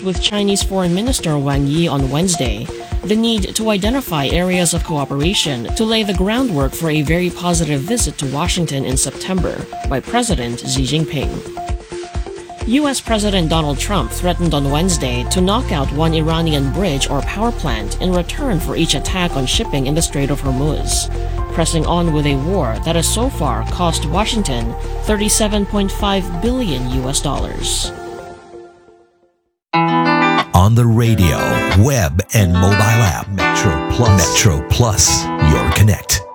discussed with Chinese Foreign Minister Wang Yi on Wednesday the need to identify areas of cooperation to lay the groundwork for a very positive visit to Washington in September by President Xi Jinping. U.S. President Donald Trump threatened on Wednesday to knock out one Iranian bridge or power plant in return for each attack on shipping in the Strait of Hormuz, pressing on with a war that has so far cost Washington $37.5 billion. On the radio, web, and mobile app, Metro Plus, your connect.